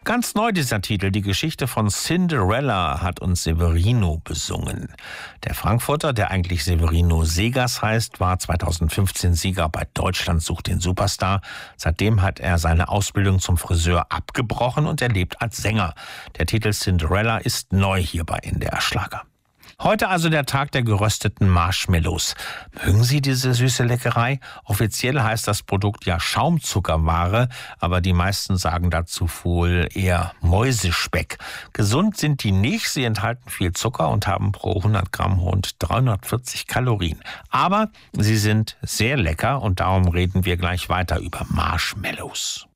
Ganz neu dieser Titel, die Geschichte von Cinderella, hat uns Severino besungen. Der Frankfurter, der eigentlich Severino Segas heißt, war 2015 Sieger bei Deutschland sucht den Superstar. Seitdem hat er seine Ausbildung zum Friseur abgebrochen und er lebt als Sänger. Der Titel Cinderella ist neu hier bei NDR Schlager. Heute also der Tag der gerösteten Marshmallows. Mögen Sie diese süße Leckerei? Offiziell heißt das Produkt ja Schaumzuckerware, aber die meisten sagen dazu wohl eher Mäusespeck. Gesund sind die nicht, sie enthalten viel Zucker und haben pro 100 Gramm rund 340 Kalorien. Aber sie sind sehr lecker und darum reden wir gleich weiter über Marshmallows.